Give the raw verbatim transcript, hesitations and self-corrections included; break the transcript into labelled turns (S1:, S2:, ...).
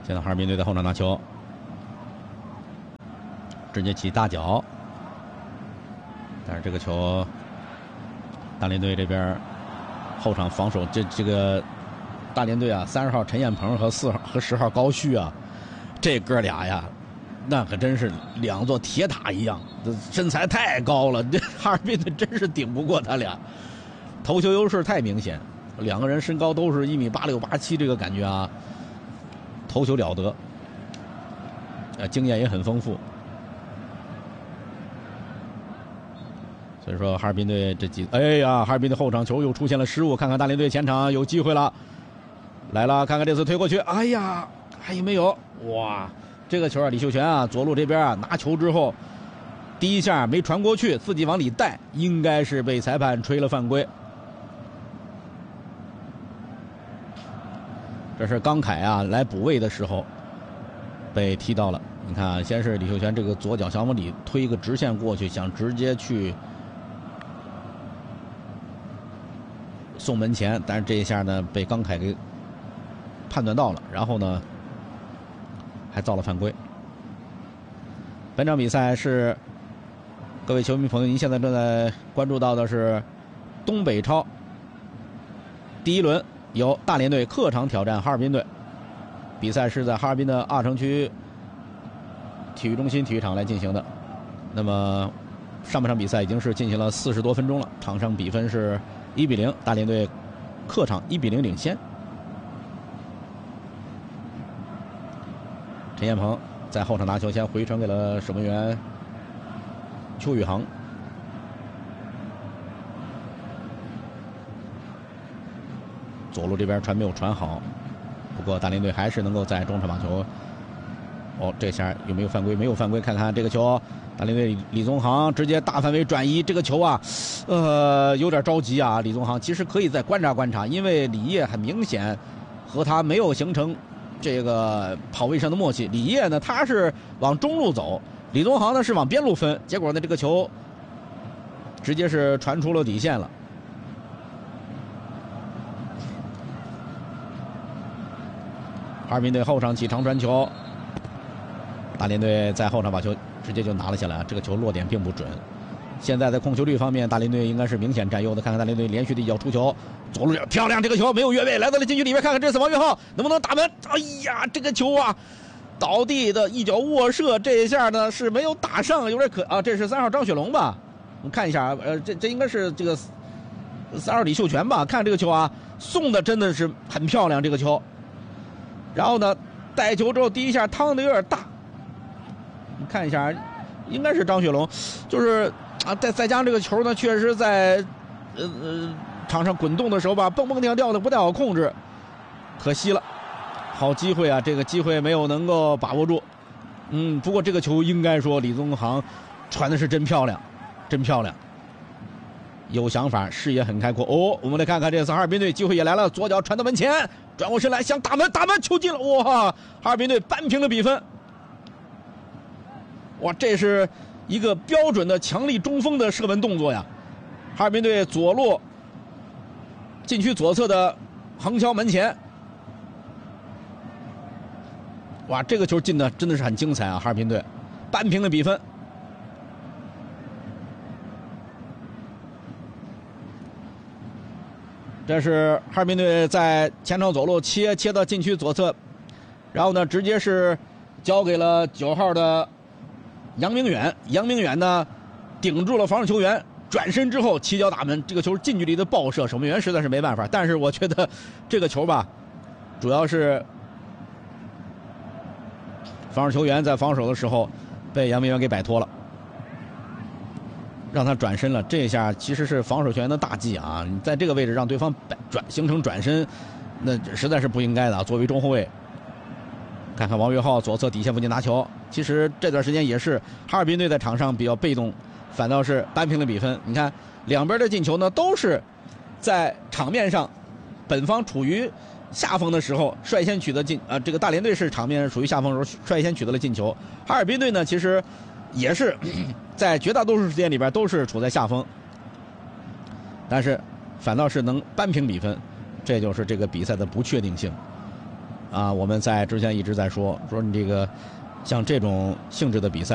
S1: 现在哈尔滨队在后场拿球，直接起大脚，但是这个球，大连队这边后场防守，这这个大连队啊，三十号陈彦鹏和四号和十号高旭啊，这哥俩呀，那可真是两座铁塔一样，身材太高了，这哈尔滨队真是顶不过他俩，头球优势太明显，两个人身高都是一米八六八七，这个感觉啊。头球了得，呃，经验也很丰富，所以说哈尔滨队这几，哎呀，哈尔滨的后场球又出现了失误，看看大连队前场有机会了，来了，看看这次推过去，哎呀，还有没有？哇，这个球啊，李秀全啊，左路这边啊拿球之后，第一下没传过去，自己往里带，应该是被裁判吹了犯规。这是刚凯啊来补位的时候被踢到了。你看啊，先是李秀全这个左脚想往里推一个直线过去，想直接去送门前，但是这一下呢被刚凯给判断到了，然后呢还造了犯规。本场比赛是各位球迷朋友，您现在正在关注到的是东北超第一轮。由大连队客场挑战哈尔滨队，比赛是在哈尔滨的二城区体育中心体育场来进行的。那么上半场比赛已经是进行了四十多分钟了，场上比分是一比零，大连队客场一比零领先。陈彦鹏在后场拿球，先回传给了守门员邱宇航。左路这边传没有传好，不过大连队还是能够在中场把球。哦，这下有没有犯规？没有犯规。看看这个球，大连队李宗航直接大范围转移，这个球啊，呃，有点着急啊。李宗航其实可以再观察观察，因为李烨很明显和他没有形成这个跑位上的默契。李烨呢，他是往中路走，李宗航呢是往边路分，结果呢这个球直接是传出了底线了。哈尔滨队后场起长传球，大连队在后场把球直接就拿了下来，这个球落点并不准。现在在控球率方面，大连队应该是明显占优的。看看大连队连续的一脚出球，左路漂亮，这个球没有越位，来到了禁区里面，看看这次王岳浩能不能打门。哎呀，这个球啊，倒地的一脚卧射，这一下呢是没有打上，有点可啊，这是三号张雪龙吧？我们看一下，呃，这这应该是这个三号李秀全吧？看这个球啊，送的真的是很漂亮，这个球。然后呢，带球之后第一下趟的有点大，你看一下，应该是张雪龙，就是啊，再再加上这个球呢，确实在呃呃场上滚动的时候吧，蹦蹦跳跳的不太好控制，可惜了，好机会啊，这个机会没有能够把握住。嗯，不过这个球应该说李宗航传的是真漂亮，真漂亮，有想法，视野很开阔。哦，我们来看看这次哈尔滨队机会也来了，左脚传到门前。转过身来想打门，打门球进了，哇！哈尔滨队扳平了比分。哇，这是一个标准的强力中锋的射门动作呀！哈尔滨队左路禁区左侧的横敲门前，哇，这个球进的真的是很精彩啊！哈尔滨队扳平了比分。这是哈尔滨队在前场走路切切到禁区左侧，然后呢直接是交给了九号的杨明远，杨明远呢顶住了防守球员，转身之后起脚打门，这个球近距离的爆射，守门员实在是没办法。但是我觉得这个球吧，主要是防守球员在防守的时候被杨明远给摆脱了，让他转身了，这一下其实是防守球员的大忌啊！你在这个位置让对方转形成转身，那实在是不应该的。作为中后卫，看看王岳浩左侧底线附近拿球，其实这段时间也是哈尔滨队在场上比较被动，反倒是扳平了比分。你看两边的进球呢，都是在场面上本方处于下风的时候率先取得进啊、呃，这个大连队是场面属于下风的时候率先取得了进球，哈尔滨队呢其实也是在绝大多数时间里边都是处在下风，但是反倒是能扳平比分，这就是这个比赛的不确定性。 啊，我们在之前一直在说说你这个像这种性质的比赛。